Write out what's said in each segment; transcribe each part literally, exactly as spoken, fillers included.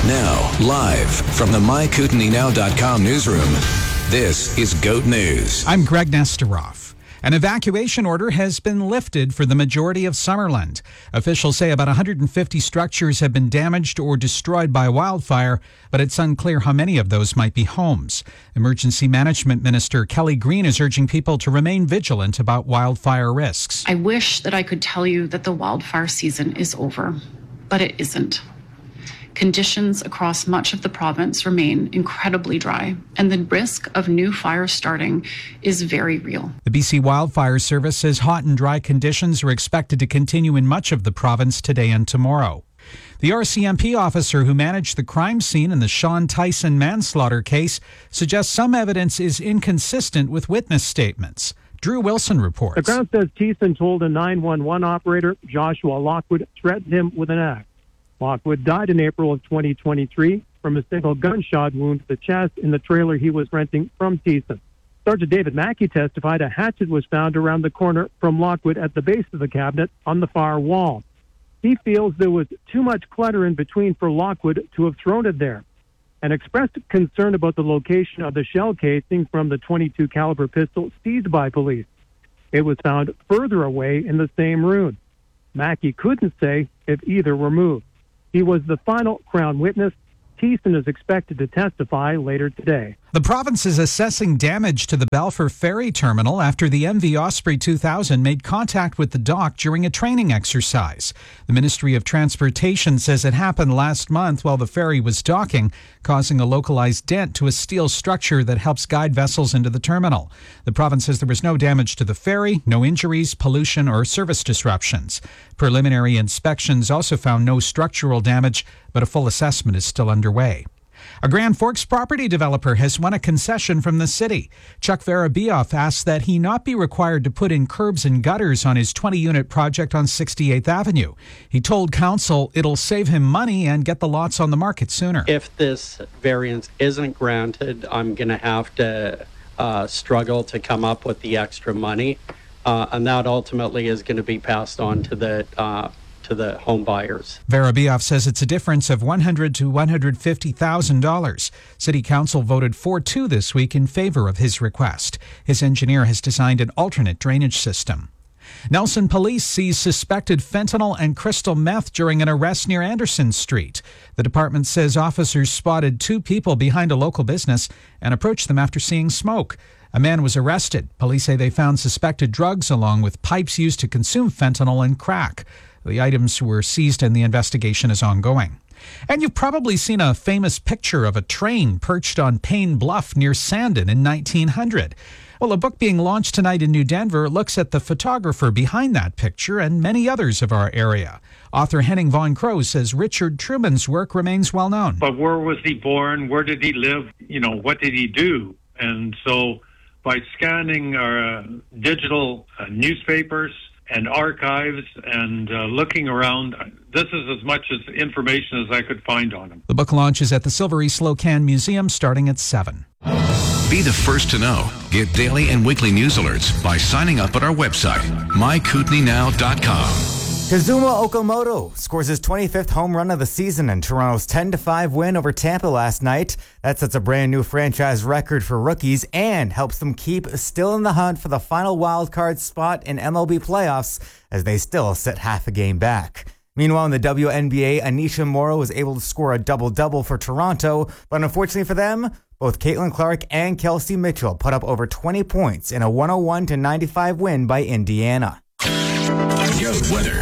Now, live from the my kootenai now dot com newsroom, this is GOAT News. I'm Greg Nesteroff. An evacuation order has been lifted for the majority of Summerland. Officials say about one hundred fifty structures have been damaged or destroyed by wildfire, but it's unclear how many of those might be homes. Emergency Management Minister Kelly Green is urging people to remain vigilant about wildfire risks. I wish that I could tell you that the wildfire season is over, but it isn't. Conditions across much of the province remain incredibly dry, and the risk of new fires starting is very real. The B C Wildfire Service says hot and dry conditions are expected to continue in much of the province today and tomorrow. The R C M P officer who managed the crime scene in the Sean Tyson manslaughter case suggests some evidence is inconsistent with witness statements. Drew Wilson reports. The Crown says Tyson told a nine one one operator, Joshua Lockwood, threatened him with an axe. Lockwood died in April of twenty twenty-three from a single gunshot wound to the chest in the trailer he was renting from Tyson. Sergeant David Mackey testified a hatchet was found around the corner from Lockwood at the base of the cabinet on the far wall. He feels there was too much clutter in between for Lockwood to have thrown it there, and expressed concern about the location of the shell casing from the twenty-two caliber pistol seized by police. It was found further away in the same room. Mackey couldn't say if either were moved. He was the final Crown witness. Tyson is expected to testify later today. The province is assessing damage to the Balfour Ferry Terminal after the M V Osprey two thousand made contact with the dock during a training exercise. The Ministry of Transportation says it happened last month while the ferry was docking, causing a localized dent to a steel structure that helps guide vessels into the terminal. The province says there was no damage to the ferry, no injuries, pollution, or service disruptions. Preliminary inspections also found no structural damage, but a full assessment is still underway. A Grand Forks property developer has won a concession from the city. Chuck Verabioff asked that he not be required to put in curbs and gutters on his twenty-unit project on sixty-eighth Avenue. He told council it'll save him money and get the lots on the market sooner. If this variance isn't granted, I'm going to have to uh, struggle to come up with the extra money, uh, and that ultimately is going to be passed on to the uh, to the home buyers. Verabioff says it's a difference of one hundred thousand to one hundred fifty thousand dollars. City Council voted four two this week in favor of his request. His engineer has designed an alternate drainage system. Nelson Police seized suspected fentanyl and crystal meth during an arrest near Anderson Street. The department says officers spotted two people behind a local business and approached them after seeing smoke. A man was arrested. Police say they found suspected drugs along with pipes used to consume fentanyl and crack. The items were seized and the investigation is ongoing. And you've probably seen a famous picture of a train perched on Payne Bluff near Sandon in nineteen hundred. Well, a book being launched tonight in New Denver looks at the photographer behind that picture and many others of our area. Author Henning von Crow says Richard Truman's work remains well known. But where was he born? Where did he live? You know, what did he do? And so by scanning our uh, digital uh, newspapers and archives and uh, looking around, this is as much as information as I could find on him. The book launches at the Silver East Locan Museum starting at seven. Be the first to know. Get daily and weekly news alerts by signing up at our website, my kootenai now dot com. Kazuma Okamoto scores his twenty-fifth home run of the season in Toronto's ten to five win over Tampa last night. That sets a brand new franchise record for rookies and helps them keep still in the hunt for the final wild card spot in M L B playoffs as they still sit half a game back. Meanwhile, in the W N B A, Anisha Mora was able to score a double-double for Toronto, but unfortunately for them, both Caitlin Clark and Kelsey Mitchell put up over twenty points in a one oh one to ninety-five win by Indiana. Goat weather.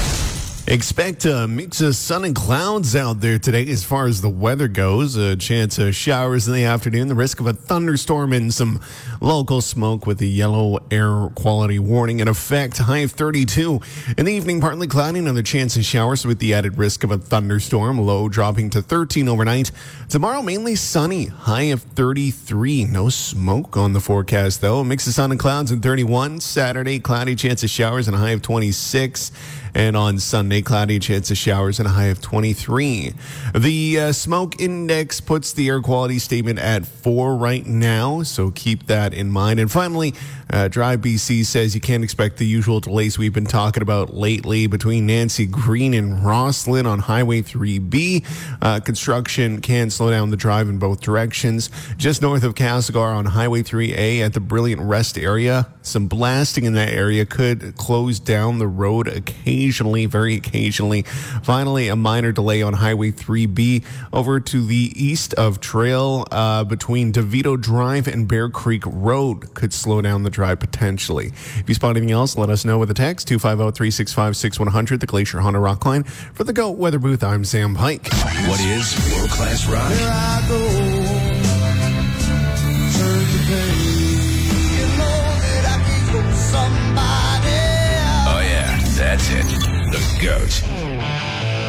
Expect a mix of sun and clouds out there today as far as the weather goes. A chance of showers in the afternoon, the risk of a thunderstorm and some local smoke with the yellow air quality warning in effect. High of thirty-two. In the evening, partly cloudy, another chance of showers with the added risk of a thunderstorm. Low dropping to thirteen overnight. Tomorrow, mainly sunny. High of thirty-three. No smoke on the forecast, though. A mix of sun and clouds and thirty-one. Saturday, cloudy, chance of showers and a high of twenty-six. And on Sunday, cloudy, chance of showers and a high of twenty-three. The uh, smoke index puts the air quality statement at four right now, so keep that in mind. And finally, uh, Drive B C says you can't expect the usual delays we've been talking about lately between Nancy Green and Rosslyn on Highway three B. Uh, construction can slow down the drive in both directions. Just north of Castlegar on Highway three A at the Brilliant Rest area, some blasting in that area could close down the road occasionally, very occasionally. Finally, a minor delay on Highway three B over to the east of Trail uh, between DeVito Drive and Bear Creek Road could slow down the drive potentially. If you spot anything else, let us know with a text two five zero, three six five, six one zero zero, the Glacier Honda Rockline. For the GOAT Weather Booth, I'm Sam Pike. What is world-class rock?